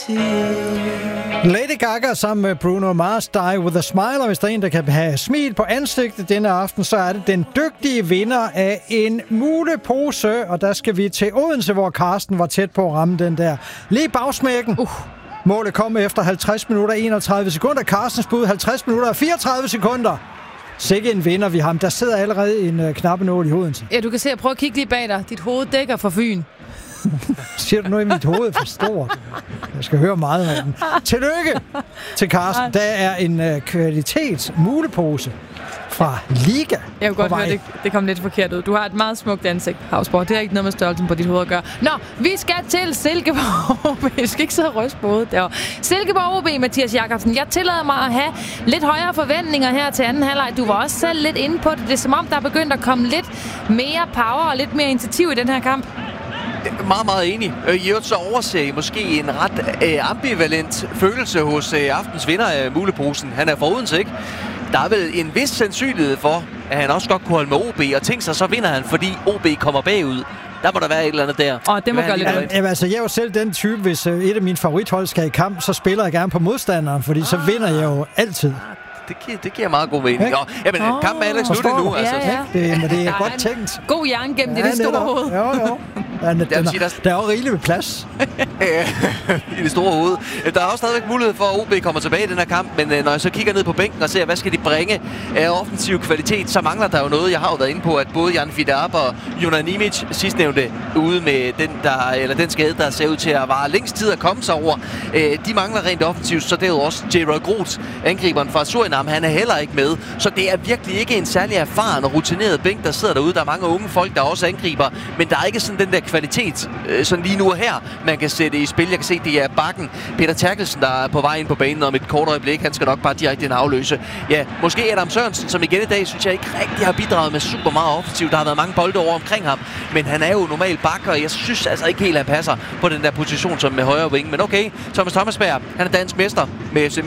Lady Gaga sammen med Bruno Mars, Die With A Smile. Og hvis der er en, der kan have smil på ansigtet denne aften, så er det den dygtige vinder af en mulepose. Og der skal vi til Odense, hvor Carsten var tæt på at ramme den der. Lige bagsmækken. Målet kom efter 50 minutter 31 sekunder. Carstens bud 50 minutter og 34 sekunder. Sikke en vinder vi har. Der sidder allerede en knappenål i Odense. Ja, du kan se, prøv at kigge lige bag dig. Dit hoved dækker for Fyn. Siger du noget i mit hoved for stort? Jeg skal høre meget af den. Tillykke til Carsten. Der er en kvalitetsmulepose fra Liga. Jeg kunne godt høre, det kom lidt forkert ud. Du har et meget smukt ansigt, Havsborg. Det har ikke noget med størrelsen på dit hoved at gøre. Nå, vi skal til Silkeborg OB. Jeg skal ikke sidde og ryste på hovedet derovre. Silkeborg OB, Mathias Jakobsen. Jeg tillader mig at have lidt højere forventninger her til anden halvleg. Du var også selv lidt inde på det. Det er som om, der er begyndt at komme lidt mere power og lidt mere initiativ i den her kamp. Meget, meget enig. I øvrigt så overser I måske en ret ambivalent følelse hos aftens vinder af muleposen. Han er for Odense, ikke? Der er vel en vis sandsynlighed for, at han også godt kunne holde med OB, og tænke sig, så vinder han, fordi OB kommer bagud. Der må der være et eller andet der. Det må gøre lidt ondt. Altså, jeg er jo selv den type, hvis et af mine favorithold skal i kamp, så spiller jeg gerne på modstanderen, fordi så vinder jeg jo altid. Det giver meget god mening. Jamen, kampen er Alex sluttet nu. Altså. Det er godt tænkt. God jern gennem det store hoved. Jo. Der er jo rigeligt med plads. I det store hoved. Der er også stadigvæk mulighed for, at OB kommer tilbage i den her kamp, men når jeg så kigger ned på bænken og ser, hvad skal de bringe af offensiv kvalitet, så mangler der jo noget. Jeg har jo været inde på, at både Jan Fidarp og Jonan Nimic sidstnævnte ude med den skade, der ser ud til at vare længst tid at komme sig over. De mangler rent offensivt, så det er jo også J-Rod Groth, angriberen fra Surinam. Han er heller ikke med, så det er virkelig ikke en særlig erfaren og rutineret bænk, der sidder derude. Der er mange unge folk, der også angriber, men der er ikke sådan den der kvalitet, sådan lige nu og her, man kan sætte i spil. Jeg kan se, det er bakken Peter Terkelsen, der er på vej ind på banen om et kort øjeblik. Han skal nok bare direkte en afløse. Ja, måske Adam Sørensen, som igen i dag, synes jeg ikke rigtig har bidraget med super meget offensivt. Der har været mange bolde over omkring ham, men han er jo normalt bakker, og jeg synes altså ikke helt, han passer på den der position som med højre wing. Men okay, Thomas Thomasberg, han er dansk mester med FC